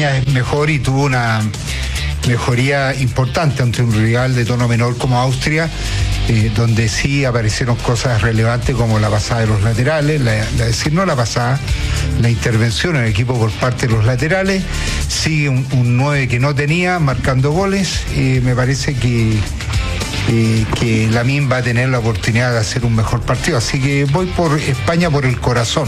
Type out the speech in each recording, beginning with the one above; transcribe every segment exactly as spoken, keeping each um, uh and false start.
España es mejor y tuvo una mejoría importante ante un rival de tono menor como Austria, eh, donde sí aparecieron cosas relevantes como la pasada de los laterales, la, la decir no la pasada, la intervención en el equipo por parte de los laterales, sigue un, un nueve que no tenía, marcando goles, y me parece que Eh, que Lamine va a tener la oportunidad de hacer un mejor partido, así que voy por España por el corazón.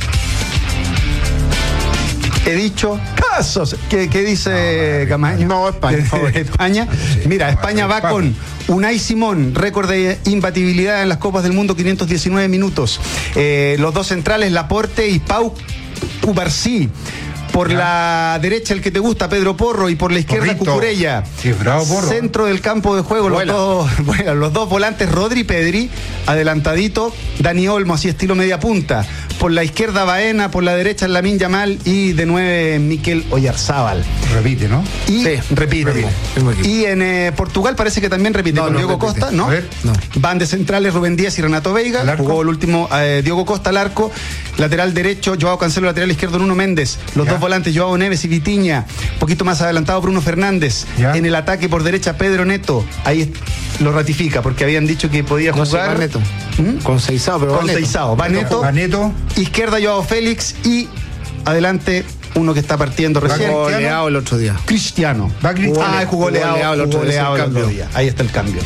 He dicho casos. ¿Qué, qué dice no, Camaño? No, España. España. Mira, España va con Unai Simón, récord de imbatibilidad en las Copas del Mundo, quinientos diecinueve minutos. Eh, los dos centrales, Laporte y Pau Cubarsí. Por ya. La derecha, el que te gusta, Pedro Porro, y por la izquierda, Porrito. Cucurella. Sí, bravo, Porro. Centro del campo de juego, los dos, bueno, los dos volantes, Rodri y Pedri, adelantadito, Dani Olmo, así estilo media punta. Por la izquierda, Baena, por la derecha, Lamine Yamal, y de nueve, Mikel Oyarzábal. Repite, ¿no? Y sí, repite. repite. Y en eh, Portugal parece que también repite, no, con no, Diogo repite. Costa, ¿no? A ver, no. Van de centrales Rubén Díaz y Renato Veiga. Jugó el último eh, Diogo Costa al arco. Lateral derecho, Joao Cancelo, lateral izquierdo, Nuno Méndez. Los ya. dos volantes, Joao Neves y Vitinha. Un poquito más adelantado, Bruno Fernández. Ya. En el ataque por derecha, Pedro Neto. Ahí lo ratifica, porque habían dicho que podía no jugar. Sé, Neto. ¿Mm? Con Seisao, pero con Seisao. Va Neto. Va Neto. Izquierda, Joao Félix. Y adelante, uno que está partiendo recién. Jugó Leao el otro día. Cristiano. Va Cristiano. Ah, jugó, jugó Leao, Leao el otro, jugó Leao el otro día. Ahí está el cambio.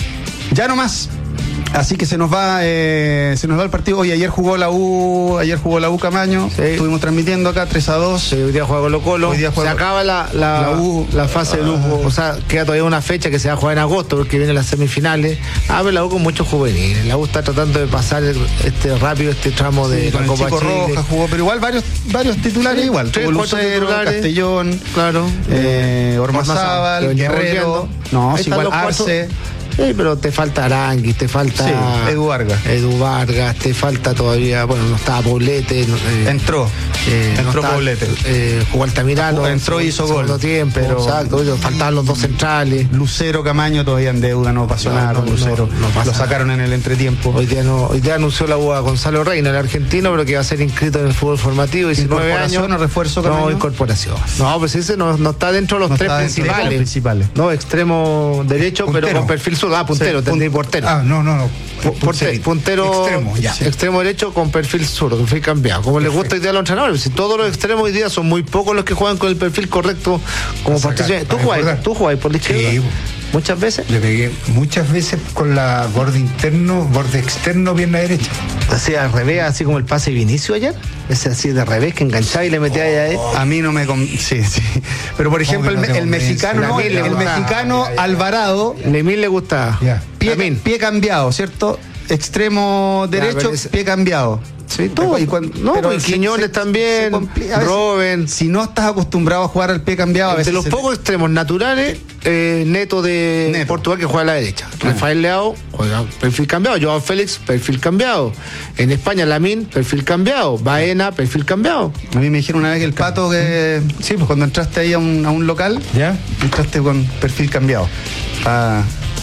Ya no más. Así que se nos va eh, se nos va el partido. Hoy ayer jugó la U, ayer jugó la U Camaño, sí. Estuvimos transmitiendo acá tres a dos. Sí, hoy día juega Colo Colo. Hoy día juega... Se acaba la, la, la, U, la fase de grupo. O sea, queda todavía una fecha que se va a jugar en agosto porque vienen las semifinales. Ah, pero la U con muchos juveniles. La U está tratando de pasar este rápido este tramo de sí, la Copa Chico Chile. Roja jugó, pero igual varios varios titulares sí, igual. Tres, Tuvo Lucero, Castellón, claro, eh, Ormazábal, Guerrero. No, sí, igual Arce. Sí, pero te falta Aranguis, te falta sí, Edu Vargas. Edu Vargas, te falta todavía, bueno, no estaba Poblete. Eh, entró. Eh, entró no estaba, Poblete. Eh, jugó Altamirano. Entró y hizo gol. Tiempo, pero, exacto, faltaban los dos centrales. Lucero Camaño todavía en deuda, no pasó no, nada con no, Lucero. No, no lo sacaron en el entretiempo. Hoy día no, hoy día anunció la U a Gonzalo Reina, el argentino, pero que va a ser inscrito en el fútbol formativo, diecinueve años. ¿No refuerzo Camaño? No, incorporación. No, pues ese no, no está dentro de los no tres principales. principales. No, extremo derecho, puntero. Pero con perfil zurdo. Ah, puntero, sí, puntero. Portero. Ah, no, no, no. Puntero, puntero extremo, ya. Extremo derecho con perfil zurdo, perfil cambiado. Como les gusta hoy día a los entrenadores. Si todos los extremos hoy día son muy pocos los que juegan con el perfil correcto como partición. ¿Tú jugás? ¿Tú jugás por la izquierda? Sí. ¿Muchas veces? Le pegué muchas veces con la borde interno, borde externo, pierna derecha. Así al revés, así como el pase de Vinicio ayer. Ese así de revés que enganchaba y le metía allá. ¿eh? A mí no me... Con... Sí, sí. Pero por ejemplo, el, el mexicano, no, el, el mexicano ya, ya. Alvarado... Lemín le gustaba. Ya. Pie, pie cambiado, ¿cierto? Extremo derecho, ya, ese... pie cambiado. Sí, todo. Y cuando, no, pero pues Quiñones se, también, se Robben. Si no estás acostumbrado a jugar al pie cambiado, a veces. De los pocos te... extremos naturales, eh, Neto de Neto. Portugal que juega a la derecha. Ah. Rafael Leao juega perfil cambiado. Joao Félix, perfil cambiado. En España, Lamine, perfil cambiado. Baena, perfil cambiado. A mí me dijeron una vez que el Pato, que sí, pues cuando entraste ahí a un, a un local, ¿ya? Entraste con perfil cambiado. Ah.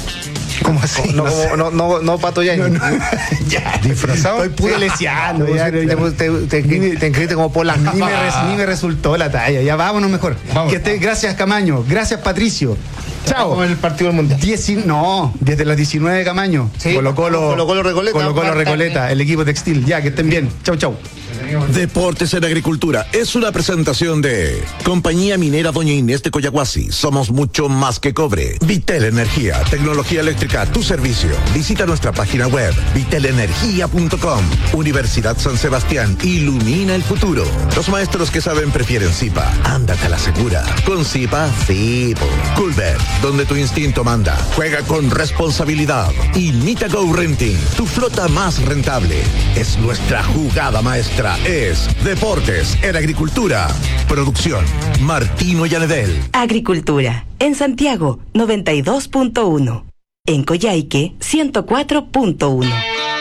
¿Cómo así? No, no, sé. no, no, no, Pato ya. No, no. Ya, disfrazado. Estoy puro lesiano. Te inscribiste como por las ni, me res, ni me resultó la talla. Ya vámonos mejor. Vamos. Que esté, gracias Camaño. Gracias Patricio. Chao. Con el partido del mundial. Dieci, no, desde las diecinueve Camaño. Sí. Colo Colo, Colo Colo Recoleta. Colo Colo Recoleta, el equipo textil. Ya, que estén bien. Chau, chau. Deportes en Agricultura es una presentación de Compañía Minera Doña Inés de Coyahuasi. Somos mucho más que cobre. Vitel Energía, tecnología eléctrica a tu servicio. Visita nuestra página web vitel energía punto com. Universidad San Sebastián, ilumina el futuro. Los maestros que saben prefieren Zipa. Ándate a la segura. Con Zipa, sí. Culver, donde tu instinto manda. Juega con responsabilidad. Y Mitago Renting, tu flota más rentable. Es nuestra jugada maestra. Es Deportes en Agricultura. Producción Martino Yanedel. Agricultura en Santiago noventa y dos punto uno. En Coyhaique ciento cuatro punto uno.